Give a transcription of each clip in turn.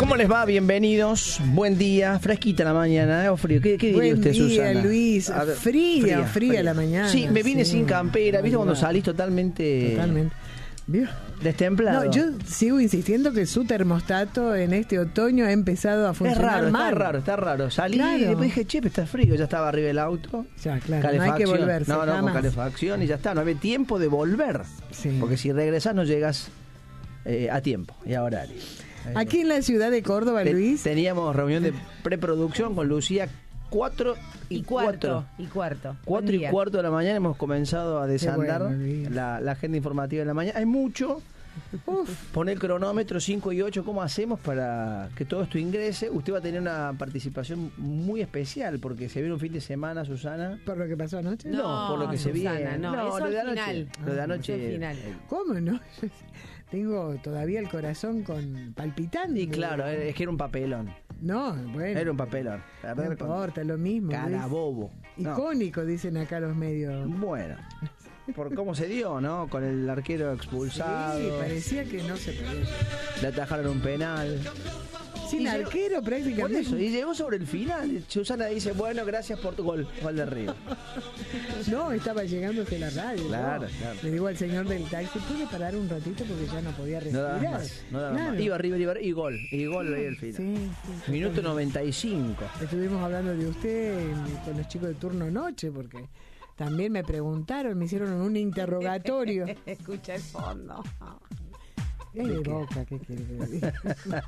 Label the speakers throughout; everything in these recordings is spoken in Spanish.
Speaker 1: ¿Cómo les va? Bienvenidos. Buen día. Fresquita la mañana, ¿o frío? ¿Qué diría usted, Susana?
Speaker 2: Buen día, Luis. Fría la mañana.
Speaker 1: Sí, me vine sin campera. ¿Viste cuando salís totalmente
Speaker 2: ¿Vio?
Speaker 1: destemplado?
Speaker 2: No, yo sigo insistiendo que su termostato en este otoño ha empezado a funcionar mal.
Speaker 1: Está raro. Salí
Speaker 2: Claro.
Speaker 1: y después dije, che, está frío. Ya estaba arriba del auto.
Speaker 2: Ya, claro, no hay que volverse.
Speaker 1: No,
Speaker 2: jamás.
Speaker 1: con calefacción y ya está. No había tiempo de volver.
Speaker 2: Sí.
Speaker 1: Porque si regresás no llegas a tiempo y a horario.
Speaker 2: Aquí en la ciudad de Córdoba, Luis.
Speaker 1: Teníamos reunión de preproducción con Lucía 4 y cuarto. 4 y cuarto de la mañana hemos comenzado a desandar la agenda informativa de la mañana. Hay mucho. Poner el cronómetro 5 y 8. ¿Cómo hacemos para que todo esto ingrese? Usted va a tener una participación muy especial porque se viene un fin de semana, Susana.
Speaker 2: ¿Por lo que pasó anoche?
Speaker 1: No, por lo que
Speaker 3: Susana,
Speaker 1: se viene.
Speaker 3: no, eso
Speaker 1: lo de
Speaker 3: al
Speaker 1: anoche.
Speaker 3: final.
Speaker 1: Lo de anoche.
Speaker 3: Final.
Speaker 2: ¿Cómo no? Tengo todavía el corazón palpitando.
Speaker 1: Y claro, es que era un papelón.
Speaker 2: No, bueno.
Speaker 1: Era un papelón.
Speaker 2: No importa, lo mismo.
Speaker 1: Carabobo. No.
Speaker 2: Icónico, dicen acá los medios.
Speaker 1: Bueno, por cómo se dio, ¿no? Con el arquero expulsado.
Speaker 2: Sí, parecía que no se podía.
Speaker 1: Le atajaron un penal.
Speaker 2: Sin
Speaker 1: Y
Speaker 2: arquero
Speaker 1: Por
Speaker 2: prácticamente.
Speaker 1: eso, y llegó sobre el final. Susana dice, bueno, gracias por tu gol de Río.
Speaker 2: No, estaba llegando hacia la radio.
Speaker 1: Claro,
Speaker 2: ¿no?
Speaker 1: claro.
Speaker 2: Le digo al señor del taxi, ¿puede parar un ratito? Porque ya no podía
Speaker 1: No
Speaker 2: respirar.
Speaker 1: daba más.
Speaker 2: Claro.
Speaker 1: Iba arriba y gol. Y gol ahí al final.
Speaker 2: Sí.
Speaker 1: Minuto 95.
Speaker 2: Estuvimos hablando de usted con los chicos de turno noche, porque también me preguntaron, me hicieron un interrogatorio.
Speaker 3: Escucha el fondo.
Speaker 2: Es de Boca, ¿qué quiere que le diga?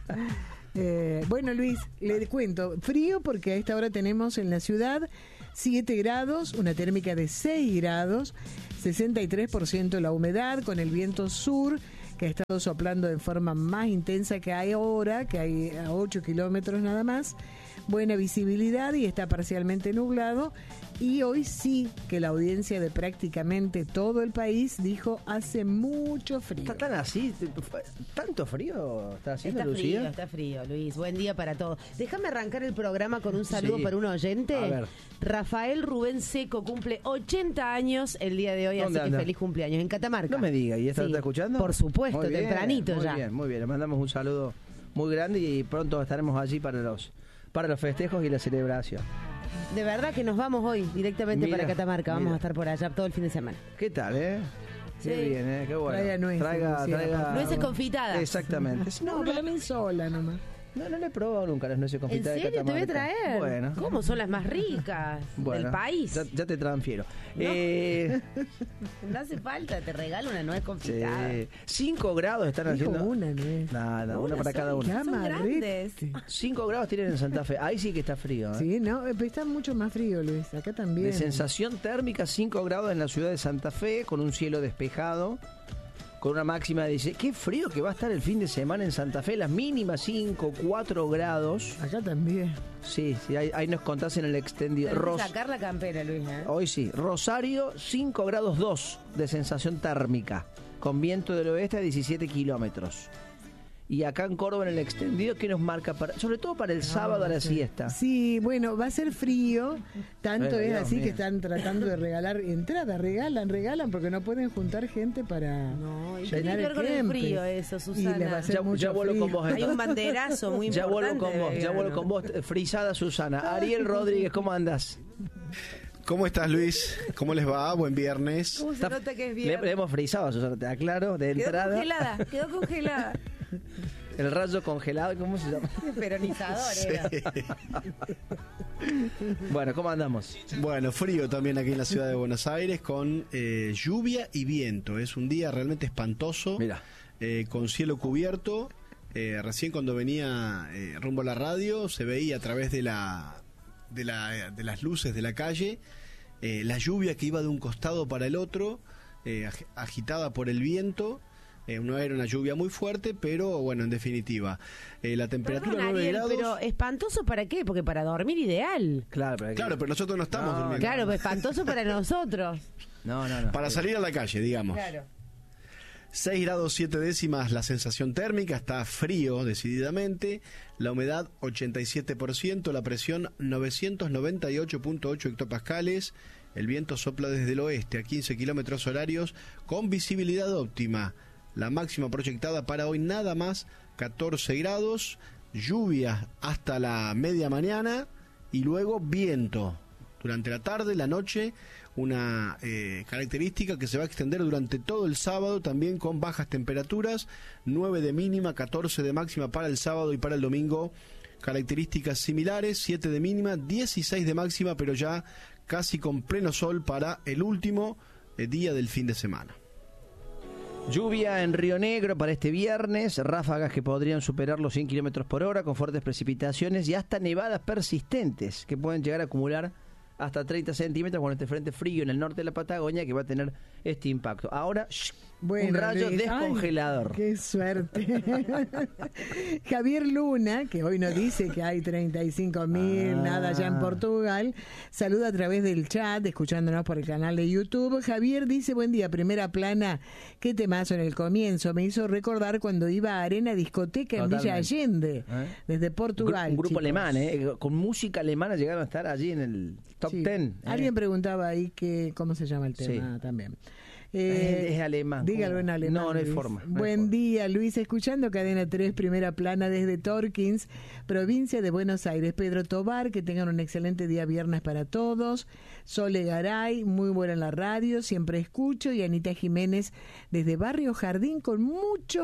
Speaker 2: Bueno, Luis, le cuento. Frío porque a esta hora tenemos en la ciudad 7 grados, una térmica de 6 grados, 63% la humedad, con el viento sur que ha estado soplando de forma más intensa que hay ahora, que hay a 8 kilómetros nada más. Buena visibilidad y está parcialmente nublado. Y hoy sí que la audiencia de prácticamente todo el país dijo hace mucho frío.
Speaker 1: ¿Está tan así? ¿Tanto frío está haciendo, Lucía?
Speaker 3: Está frío, Luis. Buen día para todos. Déjame arrancar el programa con un saludo
Speaker 1: Sí.
Speaker 3: para un oyente.
Speaker 1: A ver.
Speaker 3: Rafael Rubén Seco cumple 80 años el día de hoy, así
Speaker 1: ¿Dónde
Speaker 3: que
Speaker 1: anda?
Speaker 3: feliz cumpleaños. En Catamarca.
Speaker 1: No me diga, ¿y esta
Speaker 3: Sí,
Speaker 1: está escuchando?
Speaker 3: Por supuesto,
Speaker 1: Muy bien,
Speaker 3: tempranito
Speaker 1: muy
Speaker 3: ya.
Speaker 1: Muy bien. Le mandamos un saludo muy grande y pronto estaremos allí para los festejos y la celebración.
Speaker 3: De verdad que nos vamos hoy directamente
Speaker 1: Mira,
Speaker 3: para Catamarca. Vamos
Speaker 1: mira.
Speaker 3: a estar por allá todo el fin de semana.
Speaker 1: ¿Qué tal,
Speaker 3: Sí.
Speaker 1: Qué bien, qué bueno.
Speaker 2: Traiga nueces, Lucía,
Speaker 1: traiga
Speaker 3: Nueces confitadas.
Speaker 1: Exactamente.
Speaker 2: No, para mí sola nomás.
Speaker 1: No le he probado nunca las nueces
Speaker 3: ¿En
Speaker 1: confitadas de
Speaker 3: serio te voy a
Speaker 1: Catamarca.
Speaker 3: traer?
Speaker 1: Bueno.
Speaker 3: ¿Cómo son las más ricas del país?
Speaker 1: Ya te transfiero.
Speaker 3: No hace falta, te regalo una nuez confitada.
Speaker 1: 5 grados están
Speaker 2: Dijo
Speaker 1: haciendo.
Speaker 2: una, ¿no?
Speaker 1: Nada, una para cada uno.
Speaker 2: Qué
Speaker 3: Son
Speaker 2: amarrete.
Speaker 3: grandes.
Speaker 1: 5 grados tienen en Santa Fe. Ahí sí que está frío.
Speaker 2: Sí, no, pero está mucho más frío, Luis. Acá también.
Speaker 1: De sensación térmica, 5 grados en la ciudad de Santa Fe, con un cielo despejado, con una máxima de 16. Qué frío que va a estar el fin de semana en Santa Fe. Las mínimas 5, 4 grados.
Speaker 2: Acá también.
Speaker 1: Sí, ahí nos contás en el extendido.
Speaker 3: Tenés que sacar la campera, Luis.
Speaker 1: Hoy sí. Rosario, 5 grados 2 de sensación térmica, con viento del oeste a 17 kilómetros. Y acá en Córdoba, en el extendido, ¿qué nos marca? Sobre todo para el sábado a la siesta.
Speaker 2: Sí, bueno, va a ser frío. Tanto
Speaker 1: Bueno,
Speaker 2: es
Speaker 1: Dios
Speaker 2: así
Speaker 1: mío.
Speaker 2: que están tratando de regalar entradas. Regalan porque no pueden juntar gente para
Speaker 3: No, ¿y qué
Speaker 2: llenar
Speaker 3: tiene que ver con el
Speaker 2: Kempes.
Speaker 3: frío eso,
Speaker 2: Y
Speaker 3: Susana?
Speaker 2: les va a hacer
Speaker 1: Ya
Speaker 2: mucho
Speaker 1: vuelvo
Speaker 2: frío.
Speaker 1: con vos.
Speaker 3: Hay un banderazo muy
Speaker 1: Ya
Speaker 3: importante.
Speaker 1: vuelvo con vos, ya vuelvo con vos. Frisada Susana. Ariel Rodríguez, ¿cómo andas?
Speaker 4: ¿Cómo estás, Luis? ¿Cómo les va? Buen viernes.
Speaker 3: ¿Cómo se nota que es
Speaker 1: Le
Speaker 3: viernes?
Speaker 1: hemos frisado a Susana, te aclaro, de
Speaker 3: Quedó
Speaker 1: entrada.
Speaker 3: quedó congelada.
Speaker 1: El rayo congelado, ¿cómo se llama?
Speaker 3: Peronizador era.
Speaker 1: Bueno, ¿cómo andamos?
Speaker 4: Bueno, frío también aquí en la ciudad de Buenos Aires con lluvia y viento. Es un día realmente espantoso.
Speaker 1: Mira.
Speaker 4: Con cielo cubierto. Recién cuando venía rumbo a la radio se veía a través de las luces de la calle la lluvia que iba de un costado para el otro, agitada por el viento. No era una lluvia muy fuerte, pero bueno, en definitiva, la temperatura
Speaker 3: Perdón,
Speaker 4: 9
Speaker 3: Ariel,
Speaker 4: grados.
Speaker 3: pero espantoso ¿para qué? Porque para dormir ideal.
Speaker 1: Claro,
Speaker 4: Claro, pero nosotros no estamos
Speaker 1: No,
Speaker 4: durmiendo.
Speaker 3: Claro, pero espantoso para nosotros.
Speaker 1: No.
Speaker 4: Para salir a la calle, digamos.
Speaker 3: Claro.
Speaker 4: 6 grados 7 décimas la sensación térmica, está frío decididamente, la humedad 87%, la presión 998.8 hectopascales, el viento sopla desde el oeste a 15 kilómetros horarios con visibilidad óptima, la máxima proyectada para hoy nada más 14 grados, lluvias hasta la media mañana y luego viento durante la tarde, la noche, una característica que se va a extender durante todo el sábado, también con bajas temperaturas, 9 de mínima, 14 de máxima para el sábado y para el domingo, características similares, 7 de mínima, 16 de máxima, pero ya casi con pleno sol para el último día del fin de semana.
Speaker 1: Lluvia en Río Negro para este viernes, ráfagas que podrían superar los 100 kilómetros por hora con fuertes precipitaciones y hasta nevadas persistentes que pueden llegar a acumular hasta 30 centímetros con este frente frío en el norte de la Patagonia que va a tener este impacto. Ahora, un rayo descongelador.
Speaker 2: Ay, ¡qué suerte! Javier Luna, que hoy nos dice que hay 35.000, nada allá en Portugal, saluda a través del chat, escuchándonos por el canal de YouTube. Javier dice, buen día, primera plana, qué temazo en el comienzo, me hizo recordar cuando iba a Arena Discoteca en Villa Allende, desde Portugal.
Speaker 1: Un grupo alemán, con música alemana llegaron a estar allí en el top 10.
Speaker 2: Alguien preguntaba ahí cómo se llama el tema también.
Speaker 1: Es alemán.
Speaker 2: Dígalo en alemán.
Speaker 1: No hay forma.
Speaker 2: Buen día, Luis. Escuchando Cadena 3, primera plana desde Torkins, provincia de Buenos Aires. Pedro Tobar, que tengan un excelente día viernes para todos. Sole Garay, muy buena en la radio, siempre escucho. Y Anita Jiménez, desde Barrio Jardín, con mucho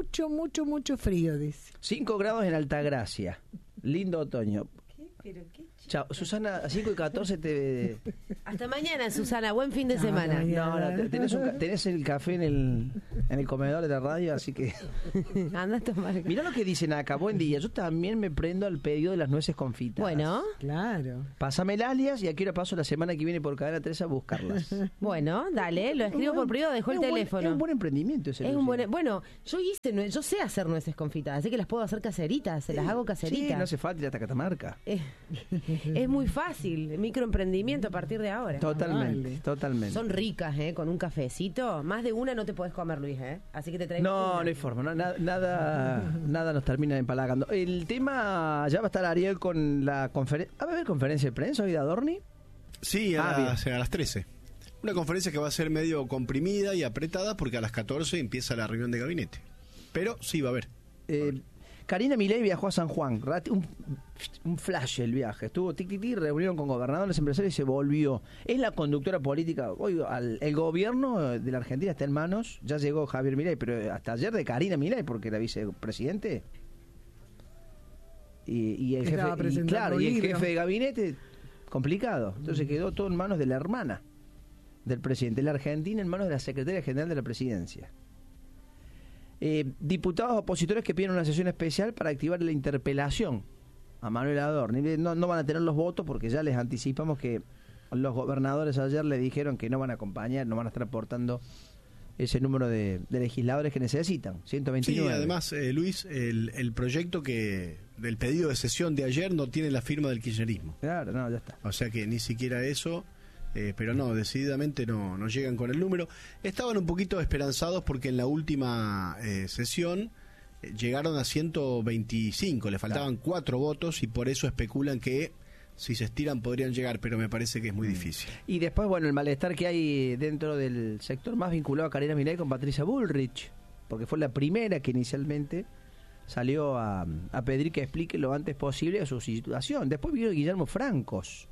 Speaker 2: frío, dice.
Speaker 1: 5 grados en Altagracia. Lindo otoño. Chao, Susana, a 5 y 14 te...
Speaker 3: Hasta mañana, Susana, buen fin de semana.
Speaker 1: No, tenés el café en el comedor de la radio, así que...
Speaker 3: Anda a tomar.
Speaker 1: Mirá lo que dicen acá, buen día, yo también me prendo al pedido de las nueces confitadas.
Speaker 3: Bueno.
Speaker 2: Claro.
Speaker 1: Pásame el alias y aquí ahora paso la semana que viene por Cadena 3 a buscarlas.
Speaker 3: Bueno, dale, lo escribo por privado, dejó el teléfono.
Speaker 1: Es un buen emprendimiento ese.
Speaker 3: Es un buen, bueno, yo sé hacer nueces confitadas, así que las puedo hacer caseritas, se las hago caseritas.
Speaker 1: Sí, no hace falta ir hasta Catamarca.
Speaker 3: Es muy fácil, microemprendimiento a partir de ahora.
Speaker 1: Totalmente.
Speaker 3: Son ricas, con un cafecito. Más de una no te podés comer, Luis, así que te traigo
Speaker 1: No hay forma, nada nos termina empalagando. El tema, ya va a estar Ariel con la conferencia. ¿Va a haber conferencia de prensa hoy de Adorni?
Speaker 4: Sí, a las 13. Una conferencia que va a ser medio comprimida y apretada porque a las 14 empieza la reunión de gabinete. Pero sí va a haber.
Speaker 1: Karina Milei viajó a San Juan, un flash el viaje, estuvo reunión con gobernadores, empresarios y se volvió. Es la conductora política, hoy el gobierno de la Argentina está en manos, ya llegó Javier Milei, pero hasta ayer de Karina Milei, porque era vicepresidente. Y el jefe de gabinete, complicado. Entonces quedó todo en manos de la hermana del presidente, la Argentina en manos de la secretaria general de la presidencia. Diputados opositores que piden una sesión especial para activar la interpelación a Manuel Adorni. No van a tener los votos porque ya les anticipamos que los gobernadores ayer le dijeron que no van a acompañar, no van a estar aportando ese número de legisladores que necesitan, 129.
Speaker 4: Sí, además, Luis, el proyecto del pedido de sesión de ayer no tiene la firma del kirchnerismo.
Speaker 1: Claro, no, ya está.
Speaker 4: O sea que ni siquiera eso... pero no, decididamente no llegan con el número. Estaban un poquito esperanzados porque en la última sesión llegaron a 125, le faltaban 4 votos y por eso especulan que si se estiran podrían llegar, pero me parece que es muy difícil.
Speaker 1: Y después, bueno, el malestar que hay dentro del sector más vinculado a Karina Milei con Patricia Bullrich, porque fue la primera que inicialmente salió a pedir que explique lo antes posible su situación. Después vino Guillermo Francos.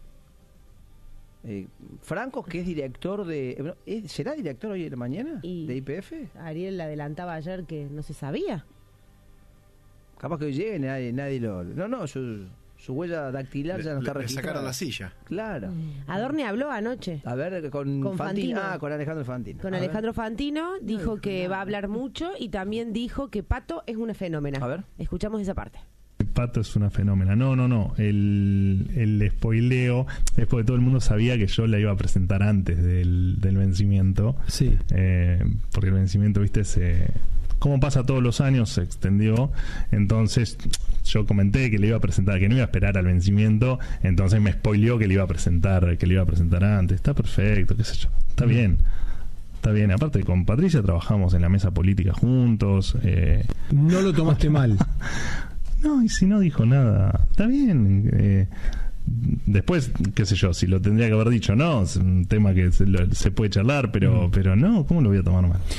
Speaker 1: Francos, que es director de... ¿Será director hoy en la mañana de IPF?
Speaker 3: Ariel adelantaba ayer que no se sabía.
Speaker 1: Capaz que hoy llegue nadie lo... No, su huella dactilar ya no está registrada.
Speaker 4: Le sacaron la silla.
Speaker 1: Claro.
Speaker 3: Adorni habló anoche.
Speaker 1: A ver, con Fantino. Con Alejandro Fantino.
Speaker 3: Con Alejandro Fantino dijo que va a hablar mucho y también dijo que Pato es una fenómena.
Speaker 1: A ver.
Speaker 3: Escuchamos esa parte.
Speaker 5: Pato es una fenómena. No. El spoileo es porque todo el mundo sabía que yo la iba a presentar antes del vencimiento.
Speaker 1: Sí.
Speaker 5: Porque el vencimiento, viste, como pasa todos los años, se extendió. Entonces yo comenté que le iba a presentar, que no iba a esperar al vencimiento. Entonces me spoileó que le iba a presentar antes. Está perfecto, qué sé yo. Está bien. Está bien, aparte con Patricia trabajamos en la mesa política juntos.
Speaker 6: No lo tomaste mal.
Speaker 5: No, y si no dijo nada, está bien. Después, qué sé yo, si lo tendría que haber dicho, no, es un tema que se puede charlar, pero no, ¿cómo lo voy a tomar mal?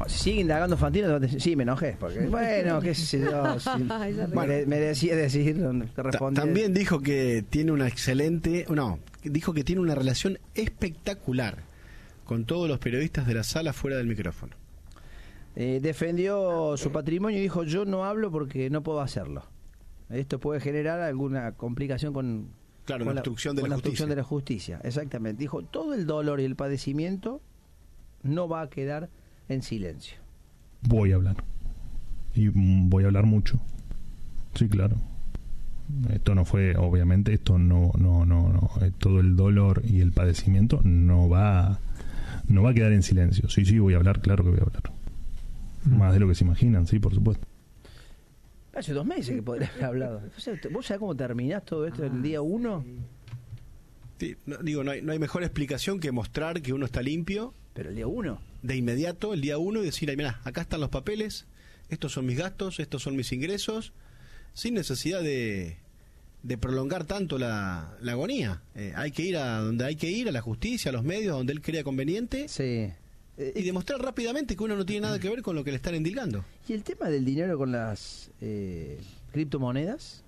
Speaker 1: Si sigue indagando Fantino, sí, me enojé, porque bueno, qué sé yo. Me decía decir donde te respondía.
Speaker 4: También dijo que tiene dijo que tiene una relación espectacular con todos los periodistas de la sala fuera del micrófono.
Speaker 1: Defendió su patrimonio y dijo: yo no hablo porque no puedo hacerlo. Esto puede generar alguna complicación con
Speaker 4: la obstrucción
Speaker 1: de la justicia. Exactamente. Dijo: todo el dolor y el padecimiento no va a quedar en silencio.
Speaker 5: Voy a hablar. Y voy a hablar mucho. Sí, claro. Esto no fue, obviamente, no. Todo el dolor y el padecimiento no va a quedar en silencio. Sí, voy a hablar, claro que voy a hablar. Más de lo que se imaginan, sí, por supuesto.
Speaker 1: Hace 2 meses que podría haber hablado. ¿Vos sabés cómo terminás todo esto el día 1?
Speaker 4: Sí, no hay mejor explicación que mostrar que uno está limpio.
Speaker 1: Pero el día 1.
Speaker 4: De inmediato, el día 1, y decir: mirá, acá están los papeles, estos son mis gastos, estos son mis ingresos, sin necesidad de prolongar tanto la agonía. Hay que ir a donde hay que ir, a la justicia, a los medios, donde él crea conveniente.
Speaker 1: Sí.
Speaker 4: Y demostrar rápidamente que uno no tiene nada que ver con lo que le están endilgando.
Speaker 1: ¿Y el tema del dinero con las criptomonedas?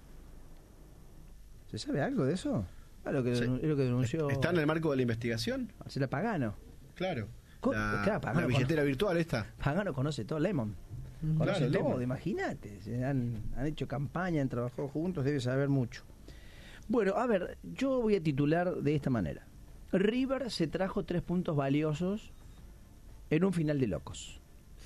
Speaker 1: ¿Se sabe algo de eso? Es lo que denunció.
Speaker 4: ¿Está en el marco de la investigación?
Speaker 1: Marcela Pagano.
Speaker 4: Claro.
Speaker 1: Pagano
Speaker 4: la billetera virtual esta.
Speaker 1: Pagano conoce todo, Lemon. Conoce todo, imagínate. Han hecho campaña, han trabajado juntos, debe saber mucho. Bueno, a ver, yo voy a titular de esta manera: River se trajo 3 puntos valiosos en un final de locos.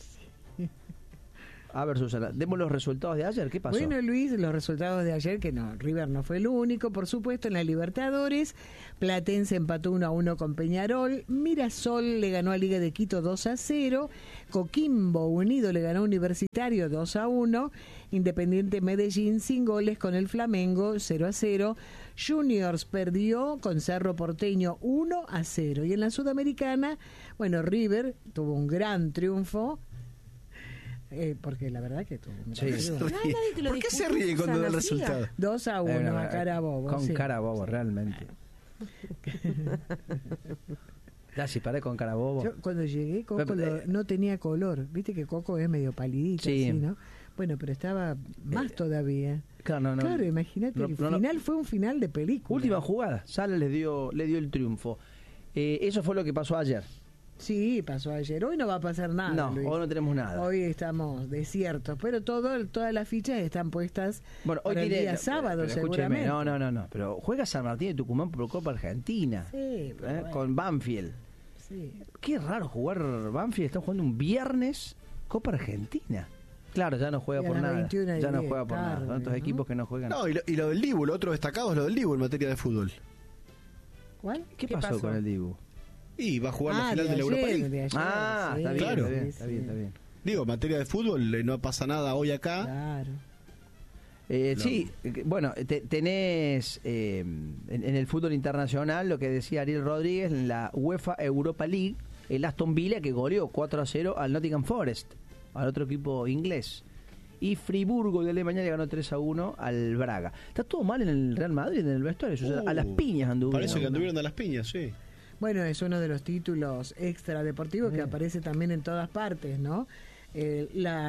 Speaker 1: A ver, Susana, demos los resultados de ayer. ¿Qué pasó?
Speaker 2: Bueno, Luis, los resultados de ayer, que no, River no fue el único, por supuesto, en la Libertadores. Platense empató 1-1 con Peñarol. Mirasol le ganó a Liga de Quito 2-0. Coquimbo Unido le ganó a Universitario 2-1. Independiente Medellín sin goles con el Flamengo 0-0. Juniors perdió con Cerro Porteño 1-0. Y en la Sudamericana, bueno, River tuvo un gran triunfo. Porque la verdad que tuvo un gran triunfo.
Speaker 4: ¿Por qué se ríe cuando da el resultado?
Speaker 2: 2-1 a Carabobo.
Speaker 1: Con Carabobo, realmente. Ya, si paré con Carabobo.
Speaker 2: Yo cuando llegué, Coco no tenía color. Viste que Coco es medio palidito,
Speaker 1: sí.
Speaker 2: Así, ¿no? Bueno, pero estaba más todavía.
Speaker 1: Claro,
Speaker 2: imagínate, el final fue un final de película.
Speaker 1: Última jugada, Sala le dio el triunfo. Eso fue lo que pasó ayer.
Speaker 2: Sí, pasó ayer. Hoy no va a pasar nada.
Speaker 1: No,
Speaker 2: Luis.
Speaker 1: Hoy no tenemos nada.
Speaker 2: Hoy estamos desiertos, pero todas las fichas están puestas
Speaker 1: hoy
Speaker 2: para el día sábado, seguramente.
Speaker 1: No. Pero juega San Martín de Tucumán por Copa Argentina.
Speaker 2: Sí, bueno.
Speaker 1: Con Banfield.
Speaker 2: Sí.
Speaker 1: Qué raro jugar Banfield. Están jugando un viernes Copa Argentina. Claro, ya no juega por nada. Ya no juega por nada. Son estos equipos que no juegan.
Speaker 4: No, y lo del Dibu, lo otro destacado es lo del Dibu en materia de fútbol.
Speaker 2: ¿Cuál?
Speaker 1: ¿Qué pasó con el Dibu?
Speaker 4: Y va a jugar la final de la Europa League.
Speaker 1: Está bien,
Speaker 4: claro.
Speaker 1: Está bien.
Speaker 4: Digo, en materia de fútbol no pasa nada hoy acá.
Speaker 2: Claro.
Speaker 1: Sí, bueno, tenés en el fútbol internacional lo que decía Ariel Rodríguez en la UEFA Europa League, el Aston Villa que goleó 4-0 al Nottingham Forest, al otro equipo inglés. Y Friburgo de Alemania le ganó 3-1 al Braga. Está todo mal en el Real Madrid, en el vestuario. O sea, a las piñas anduvieron.
Speaker 4: Parece que anduvieron a las piñas, sí.
Speaker 2: Bueno, es uno de los títulos extradeportivos que aparece también en todas partes, ¿no? El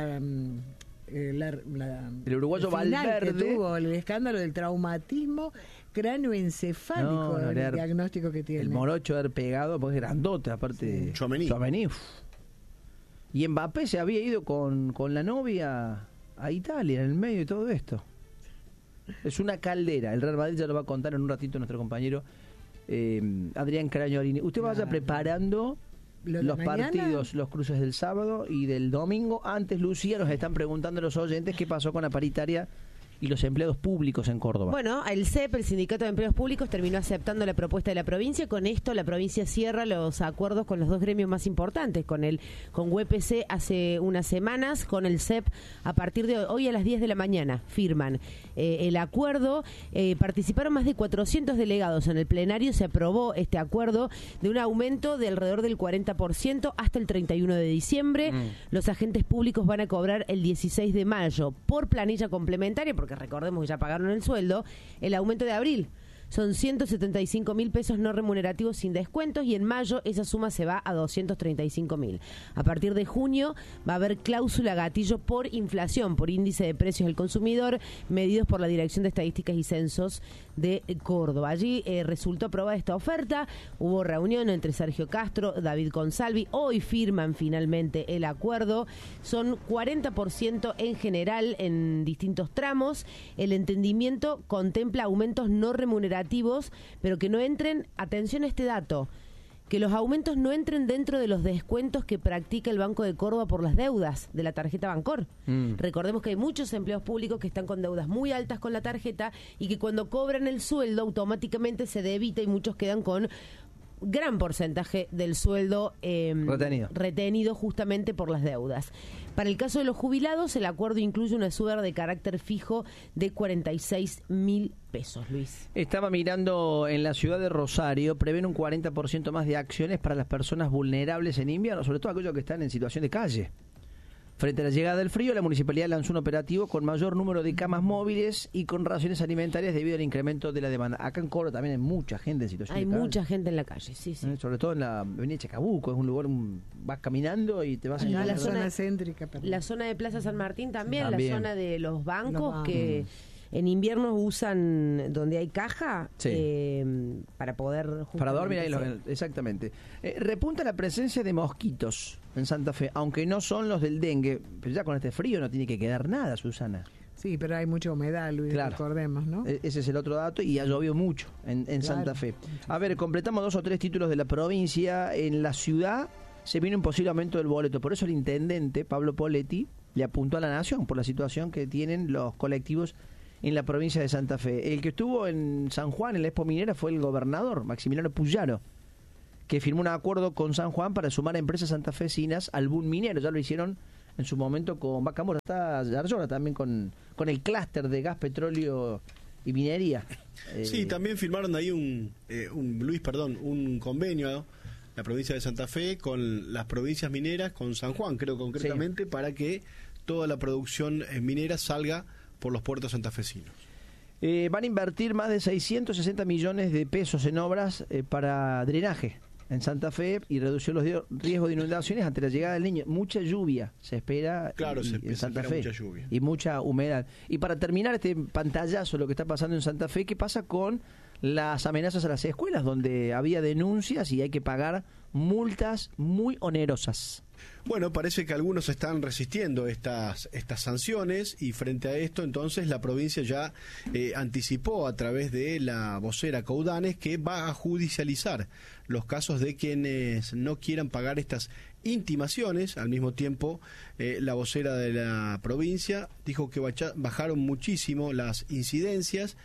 Speaker 1: uruguayo Valverde,
Speaker 2: que tuvo el escándalo del traumatismo cráneoencefálico, el diagnóstico que tiene.
Speaker 1: El morocho haber pegado, porque es grandote, aparte.
Speaker 4: Tchouaméni.
Speaker 1: Y Mbappé se había ido con la novia a Italia, en el medio de todo esto. Es una caldera. El Real Madrid ya lo va a contar en un ratito nuestro compañero Adrián Carañolini. Usted vaya preparando los partidos, los cruces del sábado y del domingo. Antes, Lucía, nos están preguntando los oyentes qué pasó con la paritaria y los empleados públicos en Córdoba.
Speaker 3: Bueno, el CEP, el Sindicato de Empleados Públicos, terminó aceptando la propuesta de la provincia. Con esto, la provincia cierra los acuerdos con los dos gremios más importantes, con UPC hace unas semanas, con el CEP a partir de hoy a las 10 de la mañana firman el acuerdo. Participaron más de 400 delegados en el plenario. Se aprobó este acuerdo de un aumento de alrededor del 40% hasta el 31 de diciembre. Los agentes públicos van a cobrar el 16 de mayo por planilla complementaria, porque recordemos que ya pagaron el sueldo, el aumento de abril. son 175.000 pesos no remunerativos sin descuentos, y en mayo esa suma se va a 235.000. A partir de junio va a haber cláusula gatillo por inflación, por índice de precios del consumidor, medidos por la Dirección de Estadísticas y Censos de Córdoba. Allí resultó aprobada esta oferta, hubo reunión entre Sergio Castro, David Consalvi, hoy firman finalmente el acuerdo, son 40% en general en distintos tramos. El entendimiento contempla aumentos no remunerativos, pero que no entren, atención a este dato, que los aumentos no entren dentro de los descuentos que practica el Banco de Córdoba por las deudas de la tarjeta Bancor. Recordemos que hay muchos empleados públicos que están con deudas muy altas con la tarjeta y que cuando cobran el sueldo automáticamente se debita, y muchos quedan con gran porcentaje del sueldo retenido justamente por las deudas. Para el caso de los jubilados, el acuerdo incluye una suba de carácter fijo de 46.000 pesos, Luis.
Speaker 1: Estaba mirando en la ciudad de Rosario, prevén un 40% más de acciones para las personas vulnerables en invierno, sobre todo aquellos que están en situación de calle. Frente a la llegada del frío, la municipalidad lanzó un operativo con mayor número de camas móviles y con raciones alimentarias debido al incremento de la demanda. Acá en Córdoba también hay mucha gente en situación de calle.
Speaker 3: Hay mucha gente en la calle, sí.
Speaker 1: Sobre todo en la avenida Chacabuco, es un lugar, vas caminando y te vas a
Speaker 2: la zona céntrica.
Speaker 3: La zona de Plaza San Martín también, la zona de los bancos que en invierno usan donde hay caja para poder...
Speaker 1: Para dormir ahí, exactamente. Repunta la presencia de mosquitos en Santa Fe, aunque no son los del dengue, pero ya con este frío no tiene que quedar nada, Susana.
Speaker 2: Sí, pero hay mucha humedad, Luis, recordemos, ¿no?
Speaker 1: Ese es el otro dato, y ha llovido mucho en Santa Fe. A ver, completamos 2 o 3 títulos de la provincia. En la ciudad se viene un posible aumento del boleto, por eso el intendente, Pablo Poletti, le apuntó a la Nación por la situación que tienen los colectivos en la provincia de Santa Fe. El que estuvo en San Juan, en la Expo Minera, fue el gobernador, Maximiliano Puyaro, que firmó un acuerdo con San Juan para sumar a empresas santafesinas al boom minero. Ya lo hicieron en su momento con Vaca Muerta, está Yarlora también con el clúster de gas, petróleo y minería.
Speaker 4: Sí, también firmaron ahí un convenio, la provincia de Santa Fe con las provincias mineras, con San Juan, creo concretamente, para que toda la producción minera salga por los puertos santafesinos.
Speaker 1: Van a invertir más de 660 millones de pesos en obras para drenaje en Santa Fe y reducir los riesgos de inundaciones ante la llegada del Niño. Mucha lluvia se espera en Santa Fe, mucha lluvia y mucha humedad. Y para terminar este pantallazo, lo que está pasando en Santa Fe, ¿qué pasa con las amenazas a las escuelas, donde había denuncias y hay que pagar multas muy onerosas?
Speaker 4: Bueno, parece que algunos están resistiendo estas sanciones, y frente a esto, entonces, la provincia ya anticipó a través de la vocera Coudanes que va a judicializar los casos de quienes no quieran pagar estas intimaciones. Al mismo tiempo, la vocera de la provincia dijo que bajaron muchísimo las incidencias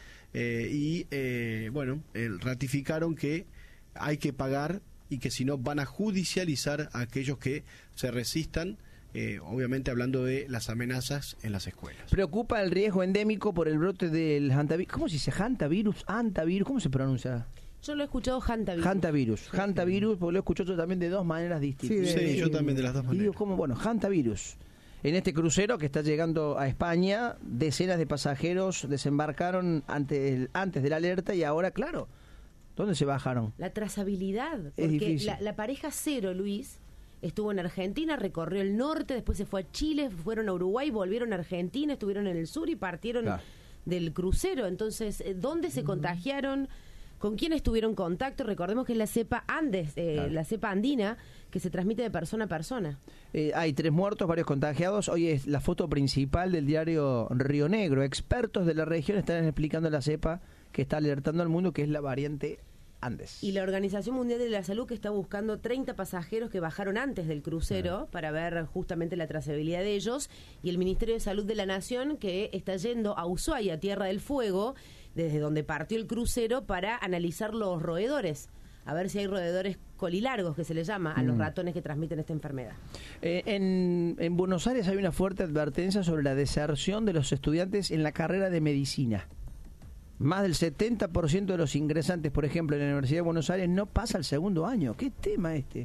Speaker 4: ratificaron que hay que pagar y que si no van a judicializar a aquellos que se resistan, obviamente hablando de las amenazas en las escuelas.
Speaker 1: Preocupa el riesgo endémico por el brote del hantavirus. ¿Cómo se dice? ¿Hantavirus? ¿Cómo se pronuncia?
Speaker 3: Yo lo he escuchado
Speaker 1: hantavirus, porque lo he escuchado también de 2 maneras distintas.
Speaker 4: Sí, yo también de las 2 maneras.
Speaker 1: Hantavirus. En este crucero que está llegando a España, decenas de pasajeros desembarcaron antes de la alerta y ahora, claro, ¿dónde se bajaron?
Speaker 3: La trazabilidad,
Speaker 1: es
Speaker 3: porque
Speaker 1: difícil.
Speaker 3: La pareja cero, Luis, estuvo en Argentina, recorrió el norte, después se fue a Chile, fueron a Uruguay, volvieron a Argentina, estuvieron en el sur y partieron del crucero. Entonces, ¿dónde se contagiaron? ¿Con quién estuvieron en contacto? Recordemos que es la cepa Andes, la cepa andina, que se transmite de persona a persona.
Speaker 1: Hay 3 muertos, varios contagiados. Hoy es la foto principal del diario Río Negro. Expertos de la región están explicando la cepa que está alertando al mundo, que es la variante Andes.
Speaker 3: Y la Organización Mundial de la Salud, que está buscando 30 pasajeros que bajaron antes del crucero para ver justamente la trazabilidad de ellos, y el Ministerio de Salud de la Nación, que está yendo a Ushuaia, Tierra del Fuego, desde donde partió el crucero, para analizar los roedores, a ver si hay roedores colilargos, que se les llama a los ratones que transmiten esta enfermedad.
Speaker 1: En Buenos Aires hay una fuerte advertencia sobre la deserción de los estudiantes en la carrera de medicina. Más del 70% de los ingresantes, por ejemplo, en la Universidad de Buenos Aires no pasa el 2.º año. ¿Qué tema este?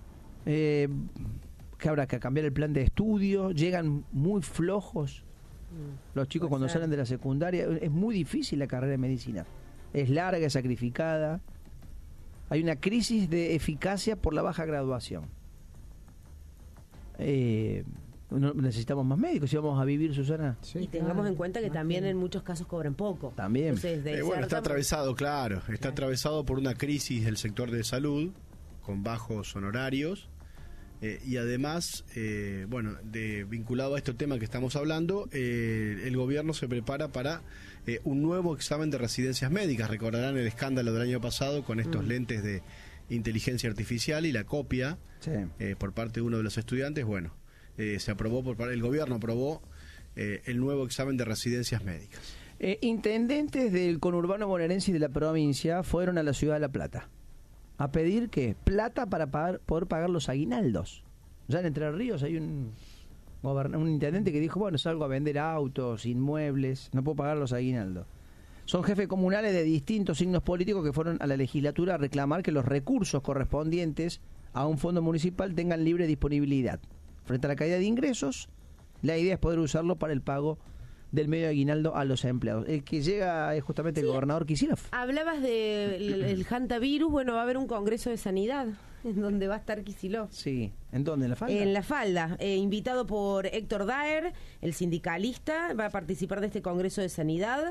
Speaker 1: Que habrá que cambiar el plan de estudio, llegan muy flojos Los chicos cuando salen de la secundaria, es muy difícil la carrera de medicina. Es larga, es sacrificada. Hay una crisis de eficacia por la baja graduación. Necesitamos más médicos si vamos a vivir, Susana.
Speaker 3: Sí, y tengamos en cuenta que también en muchos casos cobran poco.
Speaker 1: También.
Speaker 3: Entonces,
Speaker 4: bueno, está atravesado, claro. Está atravesado por una crisis del sector de salud, con bajos honorarios. Y además, vinculado a este tema que estamos hablando, el gobierno se prepara para un nuevo examen de residencias médicas. Recordarán el escándalo del año pasado con estos lentes de inteligencia artificial y la copia por parte de uno de los estudiantes. Bueno, se aprobó el gobierno aprobó el nuevo examen de residencias médicas.
Speaker 1: Intendentes del conurbano bonaerense y de la provincia fueron a la ciudad de La Plata a pedir que plata para poder pagar los aguinaldos. Ya en Entre Ríos hay un intendente que dijo, bueno, salgo a vender autos, inmuebles, no puedo pagar los aguinaldos. Son jefes comunales de distintos signos políticos que fueron a la legislatura a reclamar que los recursos correspondientes a un fondo municipal tengan libre disponibilidad. Frente a la caída de ingresos, la idea es poder usarlo para el pago del medio aguinaldo a los empleados. El que llega es justamente el gobernador Kicillof.
Speaker 3: Hablabas del hantavirus. Bueno, va a haber un congreso de sanidad en donde va a estar Kicillof.
Speaker 1: Sí. ¿En dónde? ¿En La Falda?
Speaker 3: En La Falda. Invitado por Héctor Daer, el sindicalista, va a participar de este congreso de sanidad.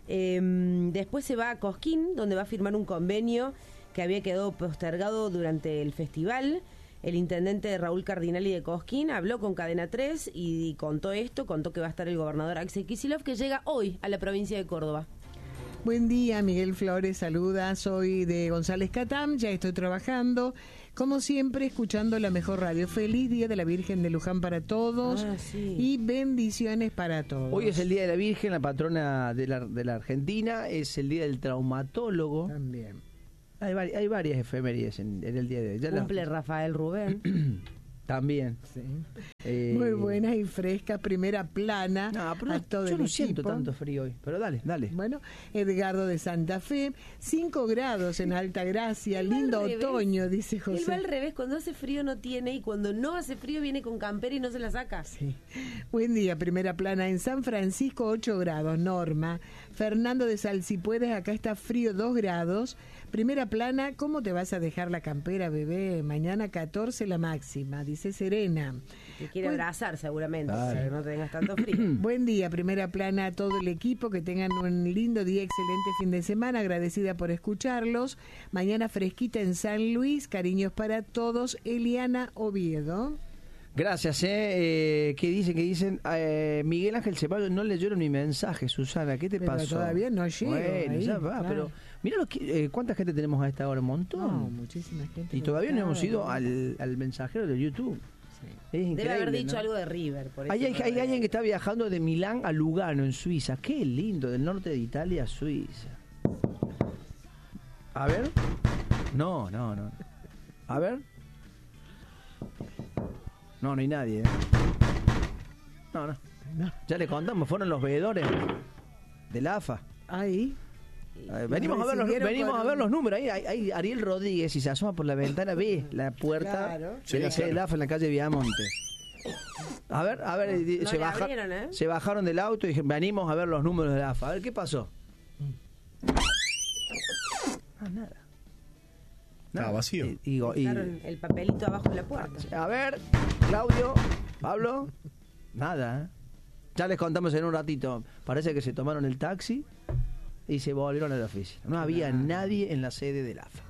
Speaker 3: Después se va a Cosquín, donde va a firmar un convenio que había quedado postergado durante el festival. El intendente Raúl Cardinali de Cosquín habló con Cadena 3 y contó que va a estar el gobernador Axel Kicillof, que llega hoy a la provincia de Córdoba.
Speaker 2: Buen día, Miguel Flores, saluda, soy de González Catam, ya estoy trabajando, como siempre, escuchando la mejor radio. Feliz Día de la Virgen de Luján para todos y bendiciones para todos.
Speaker 1: Hoy es el Día de la Virgen, la patrona de la Argentina, es el Día del Traumatólogo.
Speaker 2: También.
Speaker 1: Hay varias efemérides en el día de hoy.
Speaker 3: Cumple Rafael Rubén.
Speaker 1: También.
Speaker 2: Sí. Muy buenas y frescas, primera plana.
Speaker 1: No, pero yo no siento tanto frío hoy, pero dale.
Speaker 2: Bueno, Edgardo de Santa Fe, 5 grados en Altagracia, lindo otoño, dice José.
Speaker 3: Él va al revés, cuando hace frío no tiene y cuando no hace frío viene con campera y no se la saca.
Speaker 2: Sí. Buen día, primera plana en San Francisco, 8 grados, Norma. Fernando de Salsipuedes, acá está frío, 2 grados. Primera plana, ¿cómo te vas a dejar la campera, bebé? Mañana 14 la máxima, dice Serena.
Speaker 3: Te quiere abrazar seguramente, para que no tengas tanto frío.
Speaker 2: Buen día, primera plana a todo el equipo, que tengan un lindo día, excelente fin de semana, agradecida por escucharlos. Mañana fresquita en San Luis, cariños para todos, Eliana Oviedo.
Speaker 1: Gracias, ¿qué dicen? Miguel Ángel Ceballos no leyeron mi mensaje, Susana, ¿qué te pasó?
Speaker 2: Todavía no llego.
Speaker 1: Bueno,
Speaker 2: ahí,
Speaker 1: ya va,
Speaker 2: claro.
Speaker 1: pero mira cuánta gente tenemos a esta hora, un montón.
Speaker 2: No, muchísima gente.
Speaker 1: Y todavía no hemos ido al mensajero de YouTube.
Speaker 2: Sí.
Speaker 1: Es
Speaker 3: debe haber dicho algo de River. Por
Speaker 1: hay alguien que está viajando de Milán a Lugano, en Suiza. Qué lindo, del norte de Italia a Suiza. A ver. No. A ver. No hay nadie. No. Ya le contamos, fueron los veedores del AFA.
Speaker 2: Ahí.
Speaker 1: Venimos a ver los números. Ahí Ariel Rodríguez, si se asoma por la ventana, ve la puerta de la sede del AFA en la calle Viamonte. A ver, se bajaron del auto y dijeron, venimos a ver los números del AFA. A ver, ¿qué pasó? Nada.
Speaker 4: Estaba vacío.
Speaker 3: Y el papelito abajo de la puerta.
Speaker 1: A ver, Claudio, Pablo, nada. Ya les contamos en un ratito. Parece que se tomaron el taxi y se volvieron a la oficina. No había nadie en la sede del AFA.